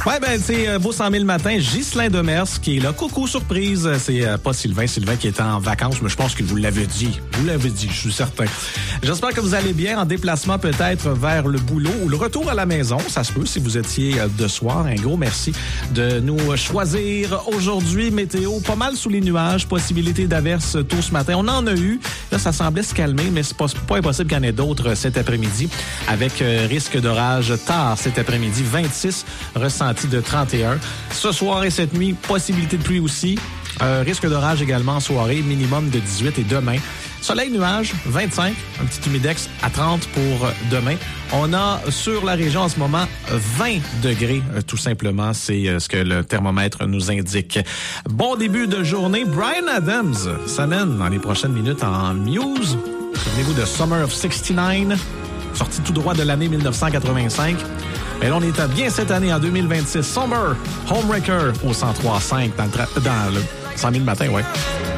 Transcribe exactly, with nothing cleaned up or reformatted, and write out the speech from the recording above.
Ouais, ben, c'est euh, Beau cent mille matin, Ghislain Demers qui est là. Coucou, surprise. C'est euh, pas Sylvain. Sylvain qui est en vacances, mais je pense que vous l'avez dit. Vous l'avez dit, je suis certain. J'espère que vous allez bien en déplacement peut-être vers le boulot ou le retour à la maison. Ça se peut si vous étiez euh, de soir. Un gros merci de nous choisir aujourd'hui. Météo pas mal sous les nuages. Possibilité d'averse tôt ce matin. On en a eu. Là, ça semblait se calmer, mais c'est pas, pas impossible qu'il y en ait d'autres cet après-midi. Avec euh, risque d'orage tard cet après-midi. vingt-six ressentis de trente et un. Ce soir et cette nuit, possibilité de pluie aussi. Euh, risque d'orage également en soirée, minimum de dix-huit et demain. Soleil, nuage, vingt-cinq. Un petit humidex à trente pour demain. On a sur la région en ce moment vingt degrés, euh, tout simplement. C'est euh, ce que le thermomètre nous indique. Bon début de journée. Bryan Adams s'amène dans les prochaines minutes en Muse. Souvenez-vous de Summer of soixante-dix-neuf, sorti tout droit de l'année mille neuf cent quatre-vingt-cinq. Mais là, on est à bien cette année, en deux mille vingt-six. Somber, Homewrecker au cent trois virgule cinq dans le, tra- dans le cent mille matin, ouais.